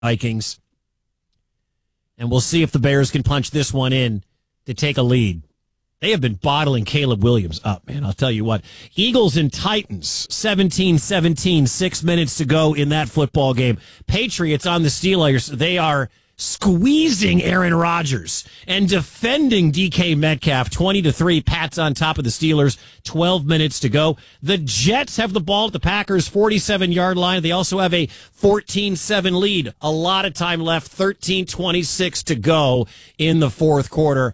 Vikings. And we'll see if the Bears can punch this one in to take a lead. They have been bottling Caleb Williams up, man. I'll tell you what. Eagles and Titans, 17-17, 6 minutes to go in that football game. Patriots on the Steelers. They are squeezing Aaron Rodgers and defending DK Metcalf 20-3. Pats on top of the Steelers, 12 minutes to go. The Jets have the ball at the Packers 47-yard line. They also have a 14-7 lead. A lot of time left, 13-26 to go in the fourth quarter.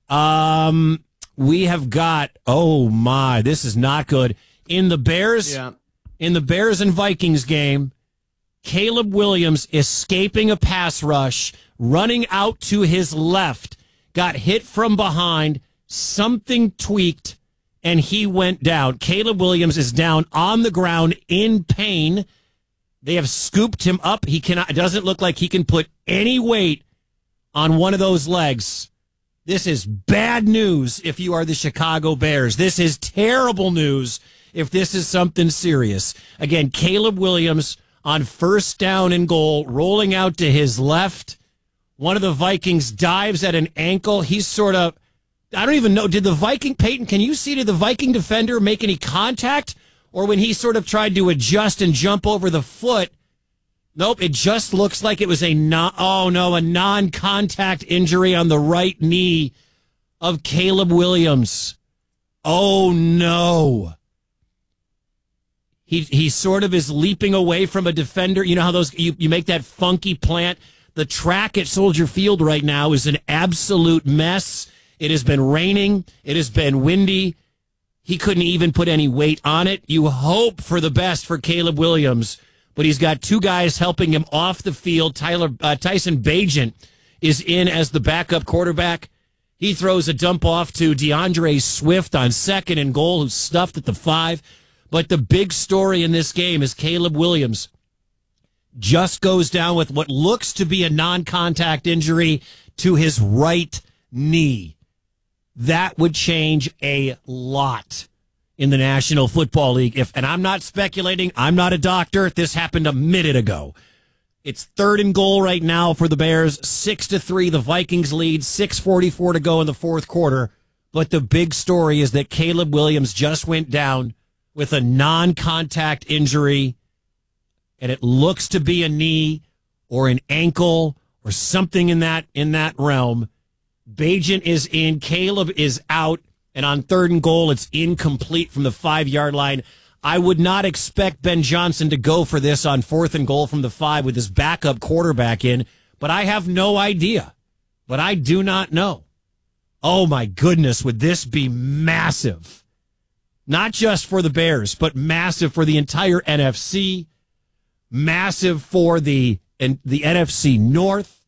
We have got, oh my, this is not good. In the Bears and Vikings game, Caleb Williams escaping a pass rush, running out to his left, got hit from behind, something tweaked, and he went down. Caleb Williams is down on the ground in pain. They have scooped him up. It doesn't look like he can put any weight on one of those legs. This is bad news if you are the Chicago Bears. This is terrible news if this is something serious. Again, Caleb Williams on first down and goal, rolling out to his left. One of the Vikings dives at an ankle. He's sort of, I don't even know, did you see, did the Viking defender make any contact? Or when he sort of tried to adjust and jump over the foot, nope, it just looks like it was a non-contact injury on the right knee of Caleb Williams. Oh, no. He sort of is leaping away from a defender. You know how you make that funky plant? The track at Soldier Field right now is an absolute mess. It has been raining. It has been windy. He couldn't even put any weight on it. You hope for the best for Caleb Williams, but he's got two guys helping him off the field. Tyson Bagent is in as the backup quarterback. He throws a dump off to DeAndre Swift on second and goal, who's stuffed at the 5. But the big story in this game is Caleb Williams just goes down with what looks to be a non-contact injury to his right knee. That would change a lot in the National Football League. And I'm not speculating. I'm not a doctor. This happened a minute ago. It's third and goal right now for the Bears. 6-3. The Vikings lead. 6:44 to go in the fourth quarter. But the big story is that Caleb Williams just went down with a non-contact injury, and it looks to be a knee or an ankle or something in that realm. Bagent is in, Caleb is out, and on third and goal, it's incomplete from the 5-yard line. I would not expect Ben Johnson to go for this on fourth and goal from the 5 with his backup quarterback in, but I have no idea. But I do not know. Oh, my goodness, would this be massive? Not just for the Bears, but massive for the entire NFC, massive for the NFC North.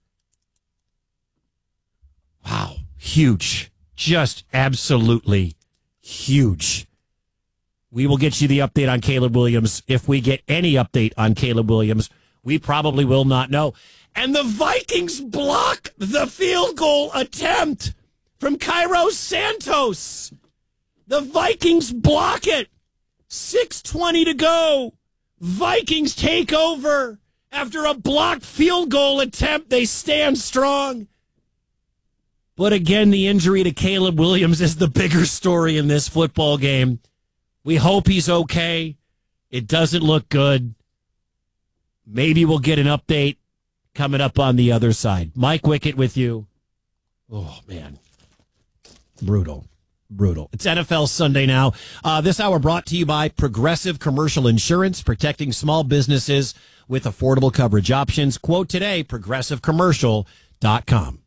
Wow, huge. Just absolutely huge. We will get you the update on Caleb Williams. If we get any update on Caleb Williams, we probably will not know. And the Vikings block the field goal attempt from Cairo Santos. The Vikings block it. 6:20 to go. Vikings take over. After a blocked field goal attempt, they stand strong. But again, the injury to Caleb Williams is the bigger story in this football game. We hope he's okay. It doesn't look good. Maybe we'll get an update coming up on the other side. Mike Wickett with you. Oh, man. Brutal. It's NFL Sunday now. This hour brought to you by Progressive Commercial Insurance, protecting small businesses with affordable coverage options. Quote today, progressivecommercial.com.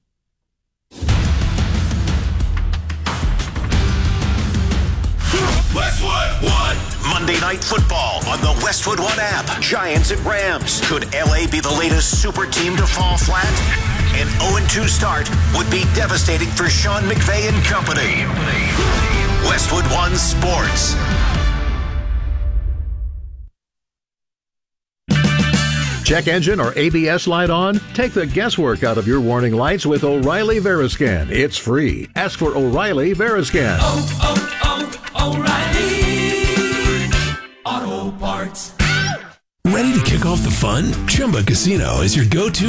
Westwood One. Monday Night Football on the Westwood One app. Giants at Rams. Could LA be the latest super team to fall flat? An 0-2 start would be devastating for Sean McVay and company. Westwood One Sports. Check engine or ABS light on? Take the guesswork out of your warning lights with O'Reilly Veriscan. It's free. Ask for O'Reilly Veriscan. O'Reilly Auto Parts. Ready to kick kick off the fun? Chumba Casino is your go-to